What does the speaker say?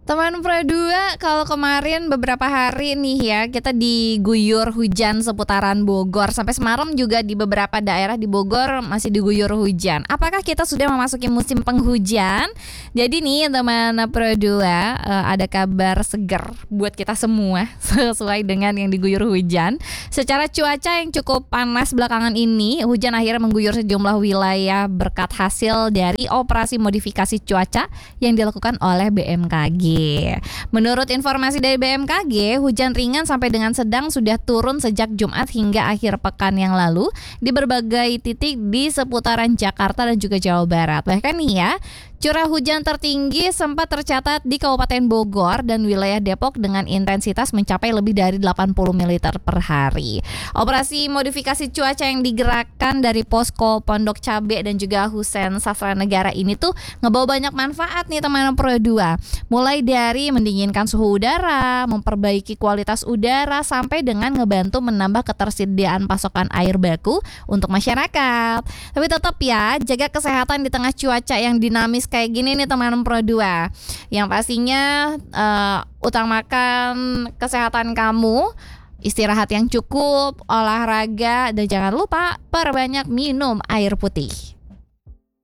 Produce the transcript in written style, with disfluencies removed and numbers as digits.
Teman Pro 2, kalau kemarin beberapa hari nih ya kita diguyur hujan seputaran Bogor. Sampai semalam juga di beberapa daerah di Bogor masih diguyur hujan. Apakah kita sudah memasuki musim penghujan? Jadi nih teman Pro 2, ada kabar seger buat kita semua sesuai dengan yang diguyur hujan. Secara cuaca yang cukup panas belakangan ini, hujan akhirnya mengguyur sejumlah wilayah berkat hasil dari operasi modifikasi cuaca yang dilakukan oleh BMKG. Menurut informasi dari BMKG, hujan ringan sampai dengan sedang sudah turun sejak Jumat hingga akhir pekan yang lalu di berbagai titik di seputaran Jakarta dan juga Jawa Barat. Bahkan nih ya, curah hujan tertinggi sempat tercatat di Kabupaten Bogor dan wilayah Depok dengan intensitas mencapai lebih dari 80 mm per hari. Operasi modifikasi cuaca yang digerakkan dari Posko Pondok Cabe dan juga Husein Sastra Negara ini tuh ngebawa banyak manfaat nih teman Pro 2. Mulai dari mendinginkan suhu udara, memperbaiki kualitas udara, sampai dengan ngebantu menambah ketersediaan pasokan air baku untuk masyarakat. Tapi tetap ya, jaga kesehatan di tengah cuaca yang dinamis kayak gini nih teman Pro 2. Yang pastinya utamakan kesehatan kamu, istirahat yang cukup, olahraga, dan jangan lupa perbanyak minum air putih.